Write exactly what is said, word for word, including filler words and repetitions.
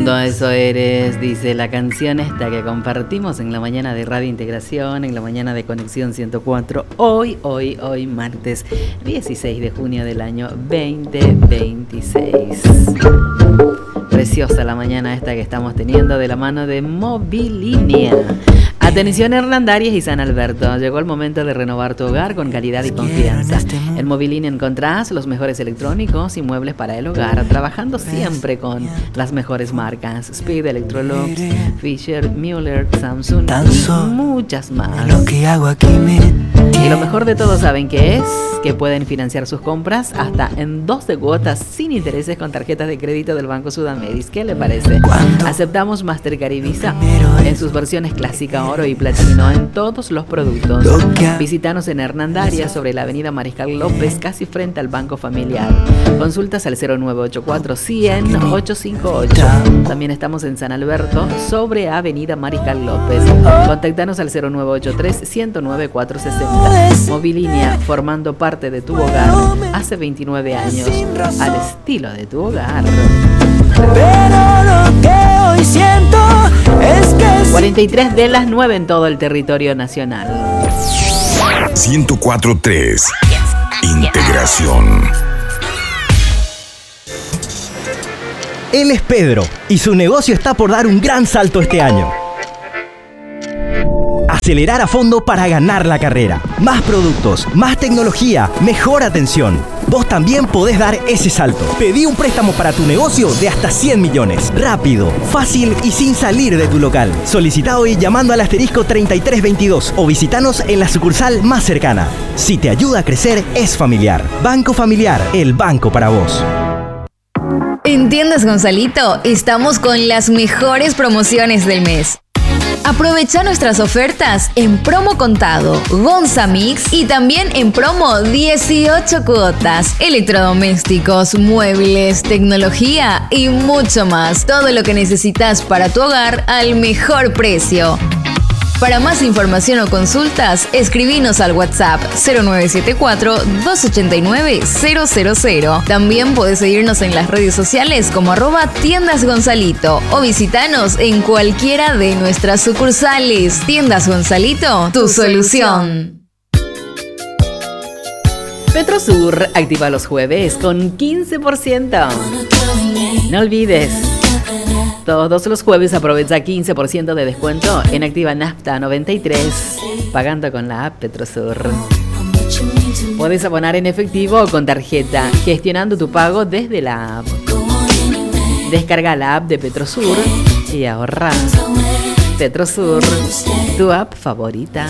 Todo eso eres, dice la canción esta que compartimos en la mañana de Radio Integración, en la mañana de Conexión ciento cuatro. Hoy, hoy, hoy, martes dieciséis de junio del año veinte veintiséis. Preciosa la mañana esta que estamos teniendo de la mano de Movilínea. Atención Hernandarias y San Alberto, llegó el momento de renovar tu hogar con calidad y confianza. En Movilínea encontrás los mejores electrónicos y muebles para el hogar, trabajando siempre con las mejores marcas: Speed, Electrolux, Fisher, Müller, Samsung y muchas más. Lo que hago aquí me... Y lo mejor de todo, ¿saben qué es? Que pueden financiar sus compras hasta en doce cuotas sin intereses con tarjetas de crédito del Banco Sudamérica. ¿Qué le parece? Aceptamos Mastercard y Visa en sus versiones clásica, oro y platino en todos los productos. Visítanos en Hernandarias sobre la avenida Mariscal López, casi frente al Banco Familiar. Consultas al cero nueve ocho cuatro, cien, ochocientos cincuenta y ocho. También estamos en San Alberto sobre avenida Mariscal López. Contáctanos al cero nueve ocho tres, ciento nueve, cuatrocientos sesenta. Movilínea, formando parte de tu hogar hace veintinueve años, al estilo de tu hogar. Pero lo que hoy siento es que... cuarenta y tres de las nueve en todo el territorio nacional. ciento cuatro punto tres. Integración. Él es Pedro y su negocio está por dar un gran salto este año. Acelerar a fondo para ganar la carrera. Más productos, más tecnología, mejor atención. Vos también podés dar ese salto. Pedí un préstamo para tu negocio de hasta cien millones. Rápido, fácil y sin salir de tu local. Solicita hoy llamando al asterisco treinta y tres veintidós o visitanos en la sucursal más cercana. Si te ayuda a crecer, es familiar. Banco Familiar, el banco para vos. En Tiendas Gonzalito estamos con las mejores promociones del mes. Aprovecha nuestras ofertas en promo contado, Gonza Mix y también en promo dieciocho cuotas, electrodomésticos, muebles, tecnología y mucho más. Todo lo que necesitas para tu hogar al mejor precio. Para más información o consultas, escribinos al WhatsApp cero nueve siete cuatro, dos ocho nueve, cero cero cero. También puedes seguirnos en las redes sociales como arroba Tiendas Gonzalito o visitanos en cualquiera de nuestras sucursales. Tiendas Gonzalito, tu solución. Petrosur activa los jueves con quince por ciento. No olvides, todos los jueves aprovecha quince por ciento de descuento en Activa Nafta noventa y tres, pagando con la app Petrosur. Puedes abonar en efectivo o con tarjeta, gestionando tu pago desde la app. Descarga la app de Petrosur y ahorra. Petrosur, tu app favorita.